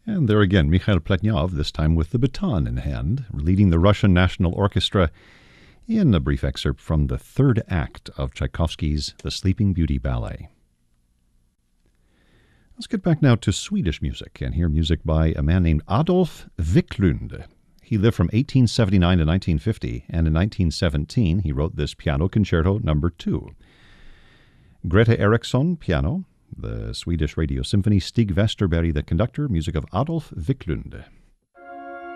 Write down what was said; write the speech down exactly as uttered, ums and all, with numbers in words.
And there again, Mikhail Pletnyov, this time with the baton in hand, leading the Russian National Orchestra in a brief excerpt from the third act of Tchaikovsky's The Sleeping Beauty Ballet. Let's get back now to Swedish music and hear music by a man named Adolf Wiklund. He lived from eighteen seventy-nine to nineteen fifty, and in nineteen seventeen he wrote this Piano Concerto Number two. Greta Eriksson, piano. The Swedish Radio Symphony, Stig Westerberg, the conductor, music of Adolf Wiklund.